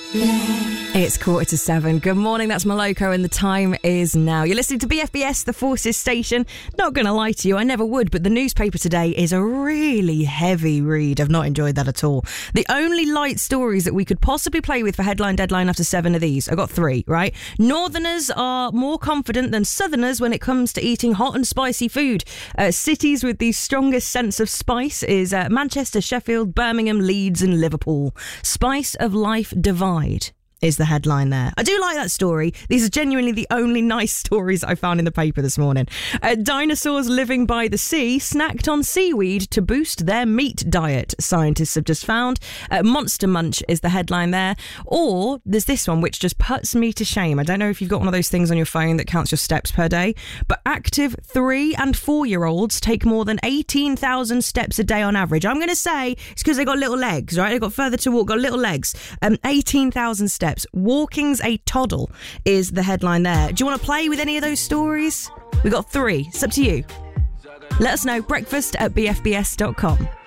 It's 6:45. Good morning, that's Moloko and the time is now. You're listening to BFBS, the Forces station. Not going to lie to you, I never would, but the newspaper today is a really heavy read. I've not enjoyed that at all. The only light stories that we could possibly play with for headline deadline after 7 of these. I got 3, right? Northerners are more confident than Southerners when it comes to eating hot and spicy food. Cities with the strongest sense of spice is Manchester, Sheffield, Birmingham, Leeds and Liverpool. Spice of life divide is the headline there. I do like that story. These are genuinely the only nice stories I found in the paper this morning. Dinosaurs living by the sea snacked on seaweed to boost their meat diet, scientists have just found. Monster Munch is the headline there. Or there's this one which just puts me to shame. I don't know if you've got one of those things on your phone that counts your steps per day, but active 3 and 4-year-olds take more than 18,000 steps a day on average. I'm going to say it's because they got little legs, right? They've got further to walk, got little legs. 18,000 steps. Walking's a toddle is the headline there. Do you want to play with any of those stories? We got 3. It's up to you. Let us know. Breakfast@bfbs.com.